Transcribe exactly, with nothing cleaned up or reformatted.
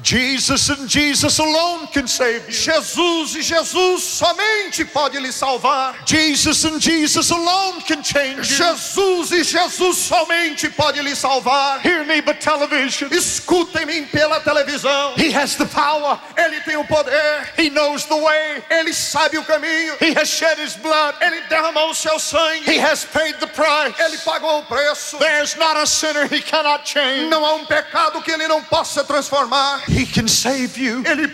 Jesus and Jesus alone can save you. Jesus e Jesus somente pode lhe salvar. Jesus and Jesus alone can change you. Jesus e Jesus somente pode lhe salvar. Hear me by television. Escutem-me pela televisão. He has the power. Ele tem o poder. He knows the way. Ele sabe o caminho. He has shed his blood. Ele derramou o seu sangue. He has paid the price. Ele pagou o preço. There's not a sinner he cannot change. Não há um pecado que ele não possa transformar. He can save you. Ele